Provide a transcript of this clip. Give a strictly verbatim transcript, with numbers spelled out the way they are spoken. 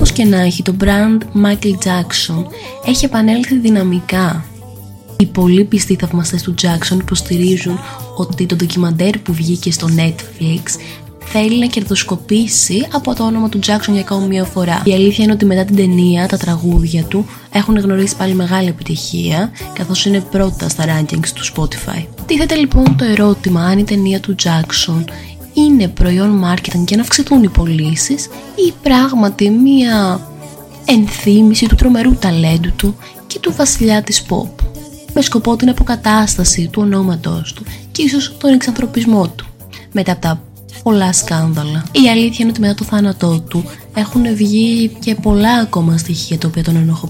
Όπως και να έχει, το brand Michael Jackson έχει επανέλθει δυναμικά. Οι πολύ πιστοί θαυμαστές του Jackson υποστηρίζουν ότι το ντοκιμαντέρ που βγήκε στο Netflix θέλει να κερδοσκοπήσει από το όνομα του Jackson για ακόμη μια φορά. Η αλήθεια είναι ότι μετά την ταινία, τα τραγούδια του έχουν γνωρίσει πάλι μεγάλη επιτυχία, καθώς είναι πρώτα στα rankings του Spotify. Τίθεται λοιπόν το ερώτημα αν η ταινία του Jackson είναι προϊόν marketing για να αυξηθούν οι πωλήσεις ή πράγματι μια ενθύμηση του τρομερού ταλέντου του και του βασιλιά της pop, με σκοπό την αποκατάσταση του ονόματός του και ίσως τον εξανθρωπισμό του μετά από τα πολλά σκάνδαλα. Η αλήθεια είναι ότι μετά το θάνατό του έχουν βγει και πολλά ακόμα στοιχεία τα οποία τον ενοχοποιούν.